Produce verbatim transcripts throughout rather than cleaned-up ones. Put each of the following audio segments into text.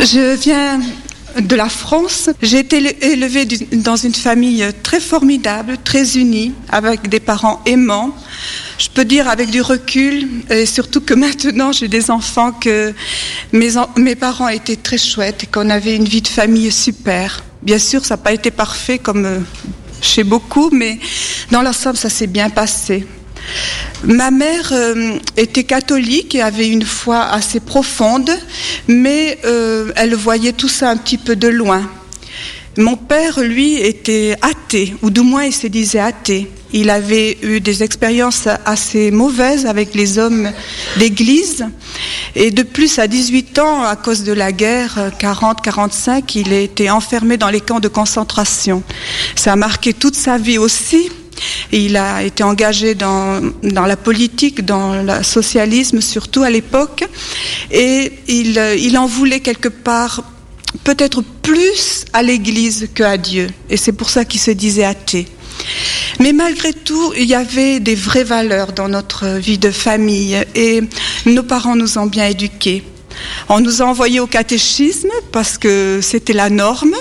Je viens de la France. J'ai été élevée dans une famille très formidable, très unie, avec des parents aimants. Je peux dire avec du recul, et surtout que maintenant j'ai des enfants, que mes, en- mes parents étaient très chouettes et qu'on avait une vie de famille super. Bien sûr, ça n'a pas été parfait comme euh, chez beaucoup, mais dans l'ensemble, ça s'est bien passé. Ma mère euh, était catholique et avait une foi assez profonde, mais euh, elle voyait tout ça un petit peu de loin. Mon père, lui, était athée, ou du moins il se disait athée. Il avait eu des expériences assez mauvaises avec les hommes d'église. Et de plus, à dix-huit ans, à cause de la guerre quarante quarante-cinq, il a été enfermé dans les camps de concentration. Ça a marqué toute sa vie aussi. Et il a été engagé dans, dans la politique, dans le socialisme, surtout à l'époque. Et il, il en voulait quelque part peut-être plus à l'Église qu'à Dieu. Et c'est pour ça qu'il se disait athée. Mais malgré tout, il y avait des vraies valeurs dans notre vie de famille. Et nos parents nous ont bien éduqués. On nous a envoyés au catéchisme parce que c'était la norme.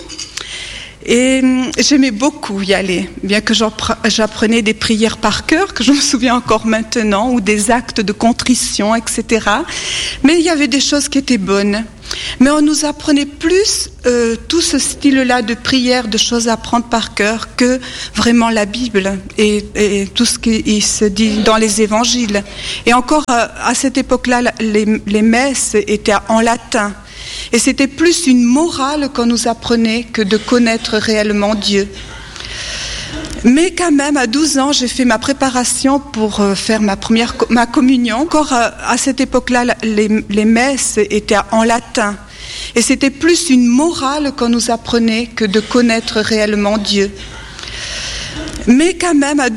Et j'aimais beaucoup y aller, bien que j'apprenais des prières par cœur, que je me souviens encore maintenant, ou des actes de contrition, et cetera. Mais il y avait des choses qui étaient bonnes. Mais on nous apprenait plus euh, tout ce style-là de prière, de choses à apprendre par cœur, que vraiment la Bible et, et tout ce qui se dit dans les évangiles. Et encore, à, à cette époque-là, les, les messes étaient en latin. Et c'était plus une morale qu'on nous apprenait que de connaître réellement Dieu. Mais quand même, à douze ans, j'ai fait ma préparation pour faire ma première ma communion. Encore à cette époque-là, les, les messes étaient en latin. Et c'était plus une morale qu'on nous apprenait que de connaître réellement Dieu. Mais quand même, à